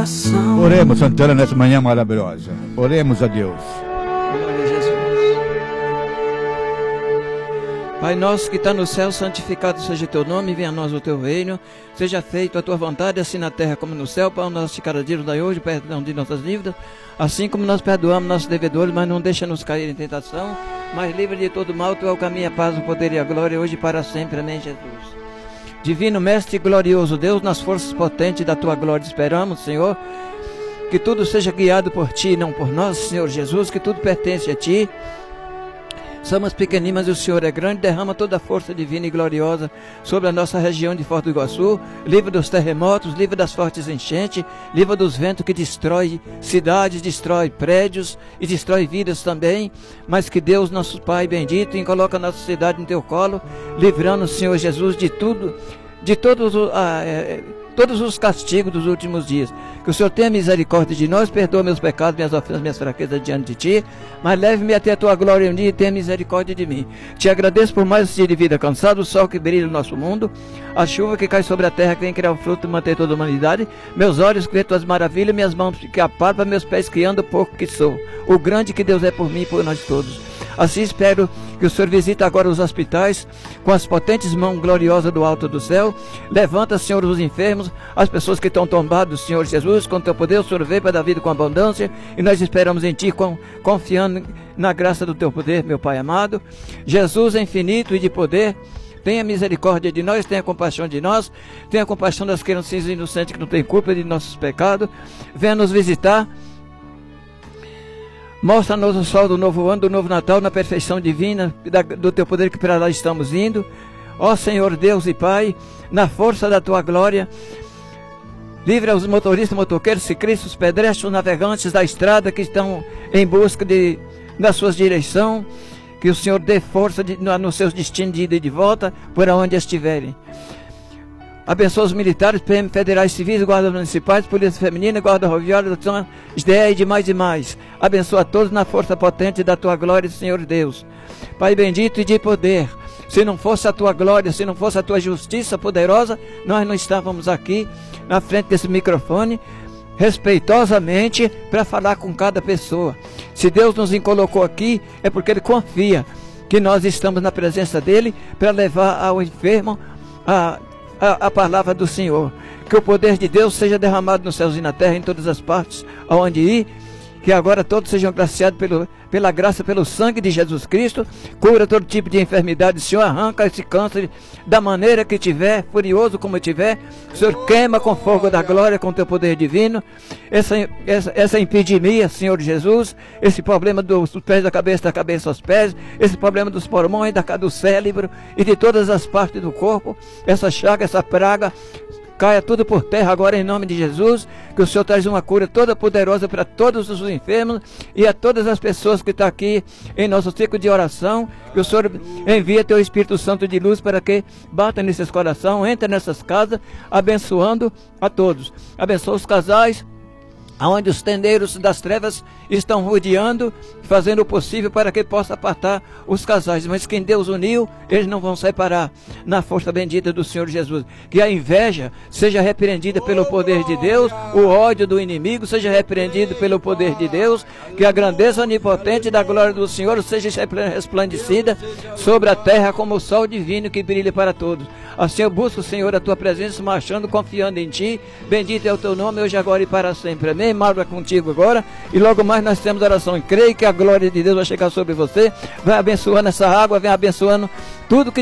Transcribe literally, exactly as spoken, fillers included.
coração. Oremos, Santana, nessa manhã maravilhosa. Oremos a Deus. Glória a Jesus. Pai nosso que está no céu, santificado seja o teu nome, venha a nós o teu reino, seja feita a tua vontade, assim na terra como no céu. Pão nosso de cada dia nos dai hoje, perdão de nossas dívidas, assim como nós perdoamos nossos devedores, mas não deixa nos cair em tentação, mas livre de todo mal. Tu é o caminho, a paz, o poder e a glória, hoje e para sempre. Amém, Jesus. Divino Mestre e glorioso Deus, nas forças potentes da tua glória esperamos, Senhor, que tudo seja guiado por ti e não por nós, Senhor Jesus, que tudo pertence a ti. Somos pequeninos, mas o Senhor é grande. Derrama toda a força divina e gloriosa sobre a nossa região de Foz do Iguaçu. Livra dos terremotos, livra das fortes enchentes, livra dos ventos que destrói cidades, destrói prédios e destrói vidas também. Mas que Deus, nosso Pai bendito, e coloca a nossa cidade no teu colo, livrando o Senhor Jesus de tudo, de todos os... Ah, é, todos os castigos dos últimos dias. Que o Senhor tenha misericórdia de nós, perdoa meus pecados, minhas ofensas, minhas fraquezas diante de ti, mas leve-me até a tua glória um dia e tenha misericórdia de mim. Te agradeço por mais esse dia de vida cansado, o sol que brilha no nosso mundo, a chuva que cai sobre a terra, que vem criar o fruto e manter toda a humanidade, meus olhos que vêem tuas maravilhas, minhas mãos que apalpam, meus pés que andam, pouco que sou, o grande que Deus é por mim e por nós todos. Assim espero que o Senhor visite agora os hospitais com as potentes mãos gloriosas do alto do céu. Levanta, Senhor, os enfermos, as pessoas que estão tombadas, Senhor Jesus, com teu poder. O Senhor veio para dar vida com abundância e nós esperamos em ti, com, confiando na graça do teu poder, meu Pai amado. Jesus é infinito e de poder. Tenha misericórdia de nós, tenha compaixão de nós, tenha compaixão das crianças inocentes que não têm culpa de nossos pecados. Venha nos visitar. Mostra-nos o sol do novo ano, do novo Natal, na perfeição divina da, do teu poder, que para lá estamos indo. Ó Senhor Deus e Pai, na força da tua glória, livra os motoristas, motoqueiros, ciclistas, pedestres, os navegantes da estrada que estão em busca de, das suas direções. Que o Senhor dê força de, no, nos seus destinos de ida e de volta, por onde estiverem. Abençoa os militares, P M federais, civis, guardas municipais, polícia feminina, guarda rodoviária, S D E e demais e mais. Abençoa a todos na força potente da tua glória, Senhor Deus. Pai bendito e de poder, se não fosse a tua glória, se não fosse a tua justiça poderosa, nós não estávamos aqui na frente desse microfone, respeitosamente, para falar com cada pessoa. Se Deus nos colocou aqui, é porque Ele confia que nós estamos na presença dEle para levar ao enfermo a A, a palavra do Senhor. Que o poder de Deus seja derramado nos céus e na terra, em todas as partes aonde ir. Que agora todos sejam graciados pelo, pela graça, pelo sangue de Jesus Cristo. Cura todo tipo de enfermidade, Senhor. Arranca esse câncer da maneira que tiver, furioso como tiver. O Senhor queima com fogo da glória, com teu poder divino essa, essa, essa epidemia, Senhor Jesus. Esse problema dos pés da cabeça, da cabeça aos pés. Esse problema dos pulmões, da, do cérebro e de todas as partes do corpo. Essa chaga, essa praga, caia tudo por terra agora em nome de Jesus. Que o Senhor traz uma cura toda poderosa para todos os enfermos e a todas as pessoas que estão aqui em nosso ciclo de oração. Que o Senhor envie teu Espírito Santo de luz para que bata nesses corações, entre nessas casas, abençoando a todos. Abençoa os casais, aonde os tendeiros das trevas estão rodeando, fazendo o possível para que possa apartar os casais, mas quem Deus uniu, eles não vão separar, na força bendita do Senhor Jesus. Que a inveja seja repreendida pelo poder de Deus, o ódio do inimigo seja repreendido pelo poder de Deus, que a grandeza onipotente da glória do Senhor seja resplandecida sobre a terra como o sol divino que brilha para todos. Assim eu busco, Senhor, a tua presença, marchando, confiando em ti. Bendito é o teu nome, hoje, agora e para sempre. Amém. Mauro é contigo agora, e logo mais nós temos oração. E creio que a glória de Deus vai chegar sobre você, vai abençoando essa água, vem abençoando tudo que